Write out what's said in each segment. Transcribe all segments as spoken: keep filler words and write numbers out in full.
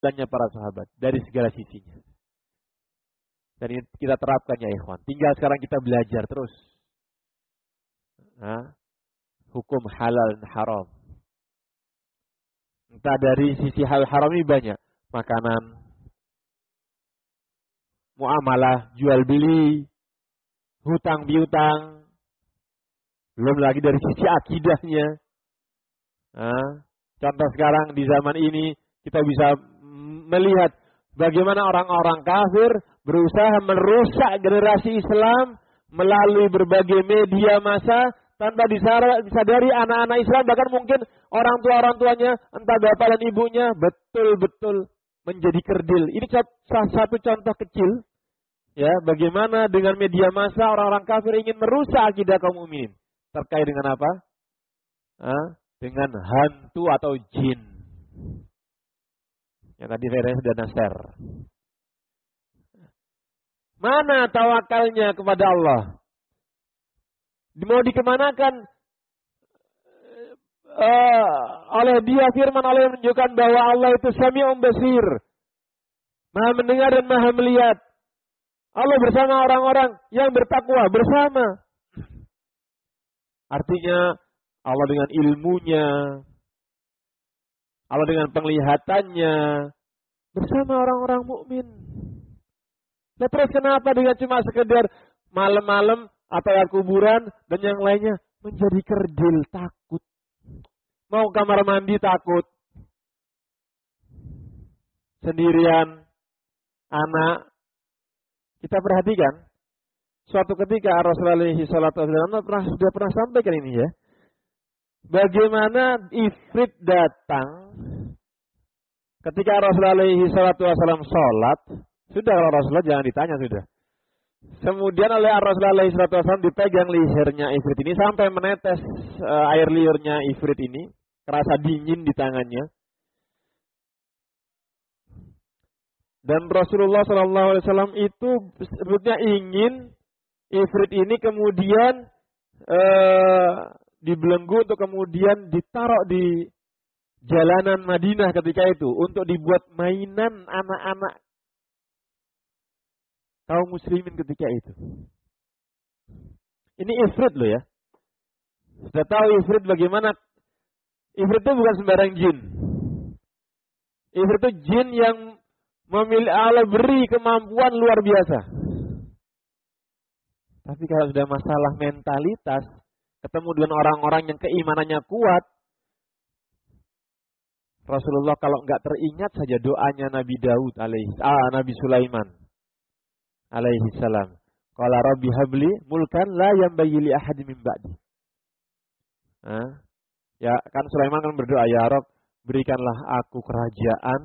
keadilannya para sahabat dari segala sisinya. Dan ini kita terapkan ya ikhwan. Tinggal sekarang kita belajar terus. Nah, hukum halal dan haram. Entah dari sisi hal haram ini banyak. Makanan, muamalah, jual beli, hutang piutang. Belum lagi dari sisi akidahnya. Nah, contoh sekarang di zaman ini kita bisa melihat bagaimana orang-orang kafir berusaha merusak generasi Islam melalui berbagai media massa tanpa disadari anak-anak Islam, bahkan mungkin orang tua-orang tuanya, entah bapak dan ibunya, betul-betul menjadi kerdil. Ini salah satu contoh kecil, ya, bagaimana dengan media massa orang-orang kafir ingin merusak akidah kaum mukminin. Terkait dengan apa? Hah? Dengan hantu atau jin. Yang tadi saya sudah nasar. Mana tawakalnya kepada Allah? Mau dikemanakan uh, oleh dia firman Allah yang menunjukkan bahwa Allah itu Sami'un Basir, Maha mendengar dan Maha melihat. Allah bersama orang-orang yang bertakwa bersama. Artinya Allah dengan ilmunya, Allah dengan penglihatannya bersama orang-orang mukmin. Nah, terus kenapa dengan cuma sekedar malam-malam atau yang kuburan dan yang lainnya menjadi kerdil, takut. Mau kamar mandi takut. Sendirian, anak. Kita perhatikan, suatu ketika Rasulullah shallallahu alaihi wasallam pernah sudah pernah sampaikan ini ya. Bagaimana Ifrit datang ketika Rasulullah shallallahu alaihi wasallam sholat. Sudah kalau Rasulullah jangan ditanya sudah. Kemudian oleh Rasulullah shallallahu alaihi wasallam dipegang lehernya Ifrit ini sampai menetes uh, air liurnya Ifrit ini, kerasa dingin di tangannya. Dan Rasulullah shallallahu alaihi wasallam itu sebetulnya ingin Ifrit ini kemudian uh, dibelenggu untuk kemudian ditaruh di jalanan Madinah ketika itu untuk dibuat mainan anak-anak kaum muslimin ketika itu. Ini Ifrit loh ya. Sudah tahu Ifrit bagaimana? Ifrit itu bukan sembarang jin. Ifrit itu jin yang memiliki Allah beri kemampuan luar biasa. Tapi kalau sudah masalah mentalitas, ketemu dengan orang-orang yang keimanannya kuat, Rasulullah kalau nggak teringat saja doanya Nabi Daud alaihi, ah Nabi Sulaiman alaihi salam. Qala rabbi habli mulkan la yanbaghi li ahadin min ba'di. Nah, ya kan Sulaiman kan berdoa, ya Rabb, berikanlah aku kerajaan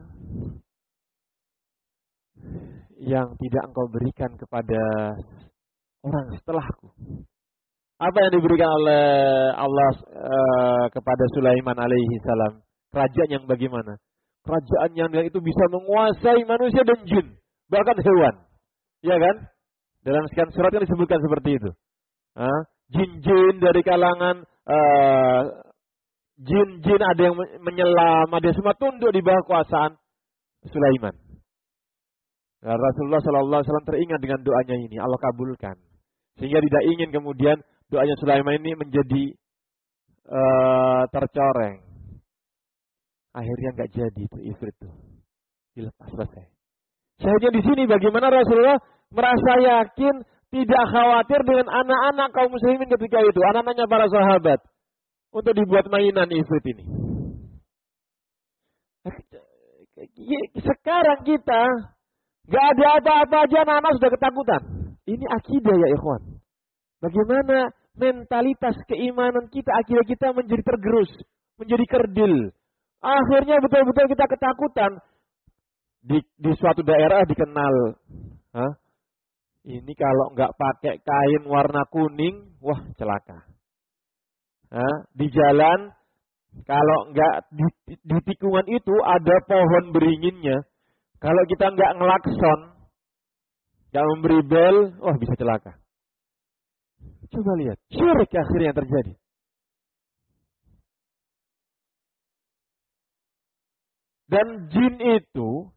yang tidak engkau berikan kepada orang setelahku. Apa yang diberikan oleh Allah uh, kepada Sulaiman alaihi salam? Kerajaan yang bagaimana? Kerajaan yang itu bisa menguasai manusia dan jin, bahkan hewan. Ya kan? Dalam sekian surat yang disebutkan seperti itu. Hah? Jin-jin dari kalangan uh, jin-jin ada yang menyelam, ada yang semua tunduk di bawah kuasaan Sulaiman. Nah, Rasulullah shallallahu alaihi wasallam teringat dengan doanya ini, Allah kabulkan. Sehingga tidak ingin kemudian doanya Sulaiman ini menjadi uh, tercoreng. Akhirnya nggak jadi itu Ifrit itu. Dilepas selesai. Syahidnya di sini bagaimana Rasulullah merasa yakin, tidak khawatir dengan anak-anak kaum muslimin ketika itu, anak-anaknya para sahabat, untuk dibuat mainan Ifrit ini. Sekarang kita nggak ada apa-apa aja anak-anak sudah ketakutan. Ini akidah ya ikhwan. Bagaimana mentalitas keimanan kita, akidah kita menjadi tergerus, menjadi kerdil. Akhirnya betul-betul kita ketakutan. Di, di suatu daerah dikenal. Hah? Ini kalau nggak pakai kain warna kuning, wah celaka. Hah? Di jalan, kalau nggak di, di tikungan itu ada pohon beringinnya. Kalau kita nggak ngelakson, nggak memberi bel, wah bisa celaka. Coba lihat, syirik akhirnya yang terjadi. Dan jin itu